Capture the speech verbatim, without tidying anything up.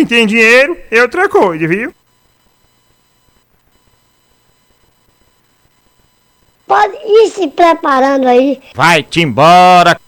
quem tem dinheiro é outra coisa, viu? Pode ir se preparando aí. Vai-te embora,